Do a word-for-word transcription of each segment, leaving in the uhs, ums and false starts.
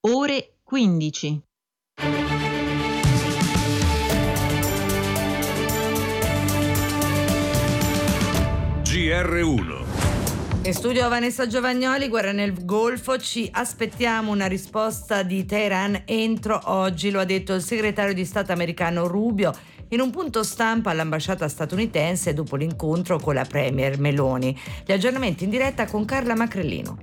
ore quindici. G R uno. In studio Vanessa Giovagnoli, guerra nel Golfo, ci aspettiamo una risposta di Teheran entro oggi, lo ha detto il segretario di Stato americano Rubio in un punto stampa all'ambasciata statunitense dopo l'incontro con la premier Meloni. Gli aggiornamenti in diretta con Carla Macrellino.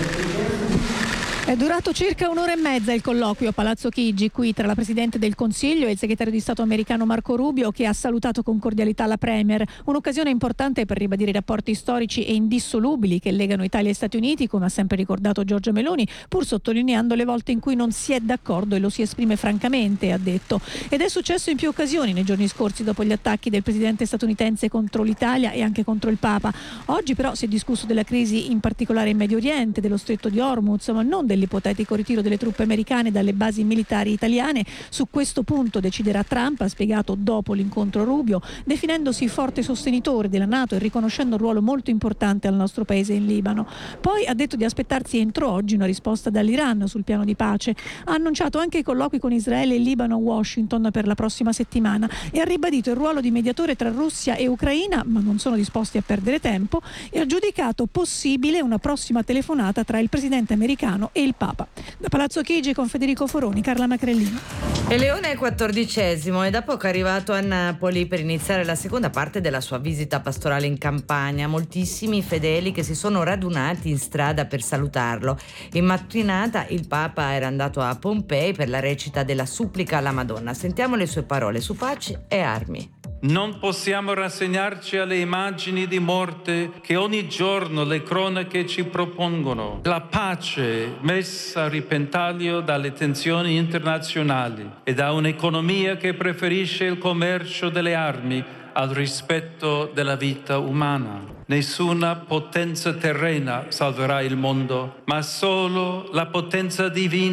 È durato circa un'ora e mezza il colloquio a Palazzo Chigi, qui tra la Presidente del Consiglio e il segretario di Stato americano Marco Rubio, che ha salutato con cordialità la Premier. Un'occasione importante per ribadire i rapporti storici e indissolubili che legano Italia e Stati Uniti, come ha sempre ricordato Giorgia Meloni, pur sottolineando le volte in cui non si è d'accordo e lo si esprime francamente, ha detto. Ed è successo in più occasioni nei giorni scorsi dopo gli attacchi del Presidente statunitense contro l'Italia e anche contro il Papa. Oggi però si è discusso della crisi in particolare in Medio Oriente, dello Stretto di Hormuz, ma non dell'ipotetico ritiro delle truppe americane dalle basi militari italiane. Su questo punto deciderà Trump, ha spiegato dopo l'incontro Rubio, definendosi forte sostenitore della NATO e riconoscendo un ruolo molto importante al nostro paese in Libano. Poi ha detto di aspettarsi entro oggi una risposta dall'Iran sul piano di pace. Ha annunciato anche i colloqui con Israele e Libano a Washington per la prossima settimana e ha ribadito il ruolo di mediatore tra Russia e Ucraina, ma non sono disposti a perdere tempo, e ha giudicato possibile una prossima telefonata tra il presidente americano e il Papa. Da Palazzo Chigi con Federico Foroni, Carla Macrellino. E Leone è quattordicesimo e da poco è arrivato a Napoli per iniziare la seconda parte della sua visita pastorale in Campania. Moltissimi fedeli che si sono radunati in strada per salutarlo. In mattinata il Papa era andato a Pompei per la recita della supplica alla Madonna. Sentiamo le sue parole su pace e armi. Non possiamo rassegnarci alle immagini di morte che ogni giorno le cronache ci propongono. La pace messa a repentaglio dalle tensioni internazionali e da un'economia che preferisce il commercio delle armi al rispetto della vita umana. Nessuna potenza terrena salverà il mondo, ma solo la potenza divina